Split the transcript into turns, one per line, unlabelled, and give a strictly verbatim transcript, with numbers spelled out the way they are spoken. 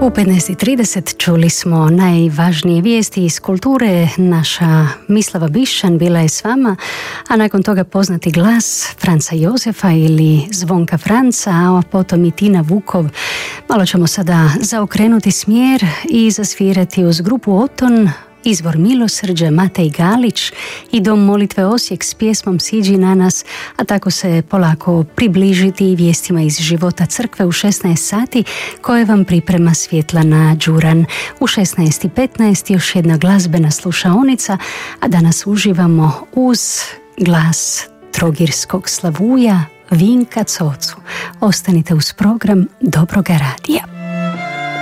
U petnaest i trideset čuli smo najvažnije vijesti iz kulture. Naša Mislava Bišćan bila je s vama, a nakon toga poznati glas Franca Jozefa ili Zvonka Franca, a potom i Tina Vukov. Malo ćemo sada zaokrenuti smjer i zasvirati uz grupu Oton, Izvor milosrđa Matej Galić i Dom molitve Osijek s pjesmom Siđi na nas, a tako se polako približiti vijestima iz života crkve u šesnaest sati koje vam priprema Svjetlana Đuran. U šesnaest i petnaest još jedna glazbena slušaonica, a danas uživamo uz glas trogirskog slavuja Vinka Cocu. Ostanite uz program Dobroga radija.